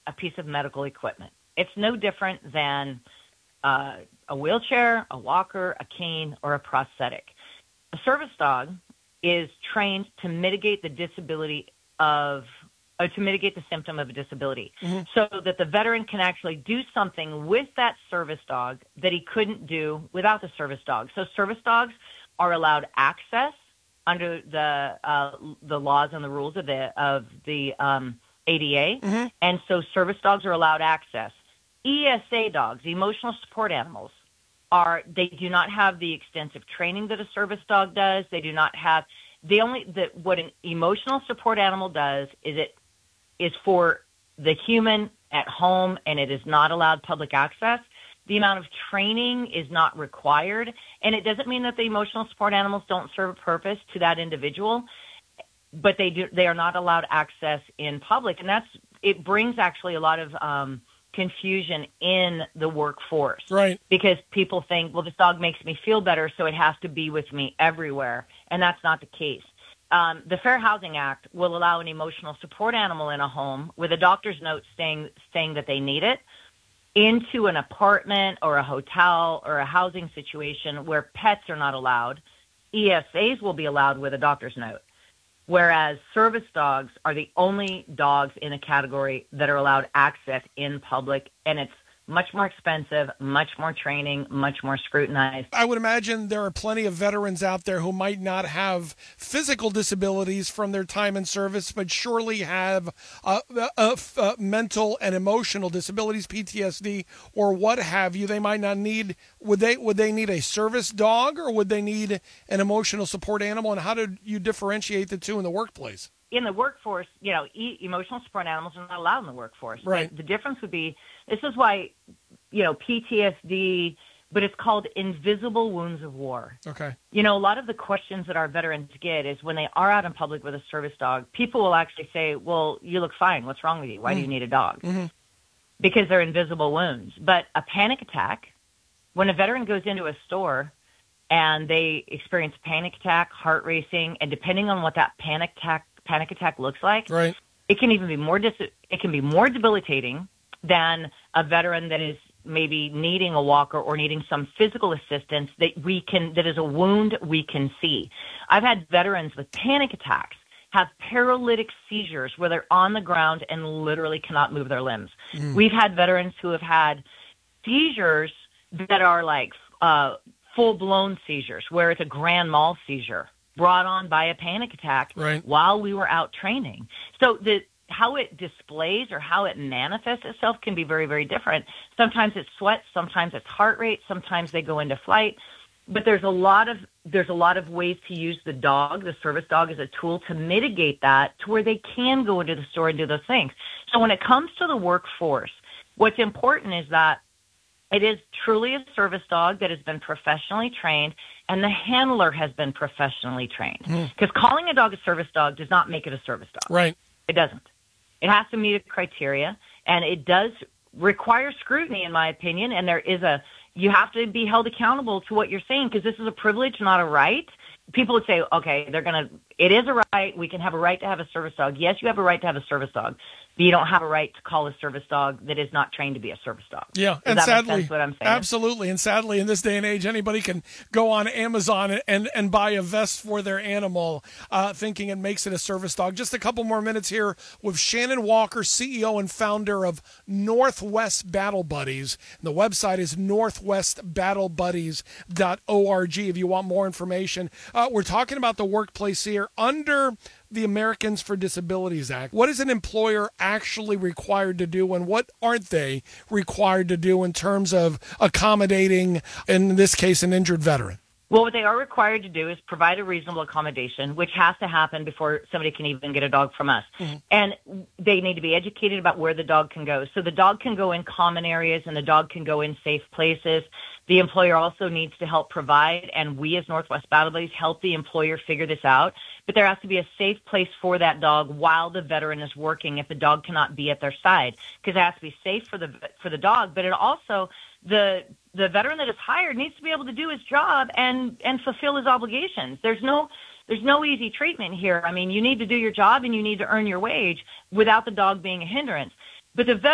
a piece of medical equipment. It's no different than a wheelchair, a walker, a cane, or a prosthetic. A service dog is trained to mitigate the symptom of a disability, so that the veteran can actually do something with that service dog that he couldn't do without the service dog. So service dogs are allowed access under the laws and the rules of the ADA, and so service dogs are allowed access. ESA dogs, emotional support animals, they do not have the extensive training that a service dog does. They do not have what an emotional support animal does is it is for the human at home, and it is not allowed public access. The amount of training is not required, and it doesn't mean that the emotional support animals don't serve a purpose to that individual, but they are not allowed access in public, and it brings actually a lot of confusion in the workforce. Right. Because people think, well, this dog makes me feel better, so it has to be with me everywhere, and that's not the case. The Fair Housing Act will allow an emotional support animal in a home with a doctor's note saying that they need it into an apartment or a hotel or a housing situation where pets are not allowed. ESAs will be allowed with a doctor's note, whereas service dogs are the only dogs in a category that are allowed access in public, and it's much more expensive, much more training, much more scrutinized. I would imagine there are plenty of veterans out there who might not have physical disabilities from their time in service, but surely have mental and emotional disabilities, PTSD, or what have you. They might not need. Would they need a service dog, or would they need an emotional support animal? And how do you differentiate the two in the workplace? In the workforce, emotional support animals are not allowed in the workforce. Right. The difference would be, this is why, PTSD, but it's called invisible wounds of war. Okay. A lot of the questions that our veterans get is when they are out in public with a service dog, people will actually say, well, you look fine. What's wrong with you? Why do you need a dog? Mm-hmm. Because they're invisible wounds. But a panic attack, when a veteran goes into a store and they experience panic attack, heart racing, and depending on what that panic attack looks like, right, it can even be more debilitating than a veteran that is maybe needing a walker or needing some physical assistance that is a wound we can see. I've had veterans with panic attacks have paralytic seizures where they're on the ground and literally cannot move their limbs. We've had veterans who have had seizures that are like full-blown seizures, where it's a grand mal seizure brought on by a panic attack while we were out training. So how it displays or how it manifests itself can be very, very different. Sometimes it's sweat, sometimes it's heart rate, sometimes they go into flight. But there's a lot of ways to use the service dog, as a tool to mitigate that to where they can go into the store and do those things. So when it comes to the workforce, what's important is that it is truly a service dog that has been professionally trained, and the handler has been professionally trained. Because calling a dog a service dog does not make it a service dog. Right. It doesn't. It has to meet a criteria, and it does require scrutiny, in my opinion, and you have to be held accountable to what you're saying, because this is a privilege, not a right. People would say, okay, it is a right. We can have a right to have a service dog. Yes, you have a right to have a service dog, but you don't have a right to call a service dog that is not trained to be a service dog. Yeah, and sadly, make sense what I'm saying? Absolutely. And sadly, in this day and age, anybody can go on Amazon and buy a vest for their animal, thinking it makes it a service dog. Just a couple more minutes here with Shannon Walker, CEO and founder of Northwest Battle Buddies. And the website is northwestbattlebuddies.org if you want more information. We're talking about the workplace here under the Americans for Disabilities Act. What is an employer actually required to do, and what aren't they required to do in terms of accommodating, in this case, an injured veteran? Well, what they are required to do is provide a reasonable accommodation, which has to happen before somebody can even get a dog from us. Mm-hmm. And they need to be educated about where the dog can go. So the dog can go in common areas, and the dog can go in safe places. The employer also needs to help provide, and we as Northwest Battle Buddies help the employer figure this out. But there has to be a safe place for that dog while the veteran is working if the dog cannot be at their side, because it has to be safe for the dog. But it also, the veteran that is hired needs to be able to do his job and fulfill his obligations. There's no easy treatment here. I mean, you need to do your job and you need to earn your wage without the dog being a hindrance. But the